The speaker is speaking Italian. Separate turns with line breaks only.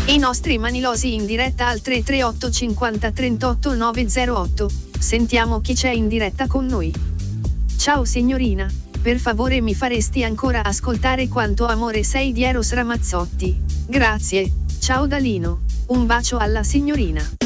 I nostri manilosi in diretta al 338 50 38 908. Sentiamo chi c'è in diretta con noi. Ciao signorina, per favore mi faresti ancora ascoltare Quanto amore sei di Eros Ramazzotti? Grazie, ciao Dalino, un bacio alla signorina.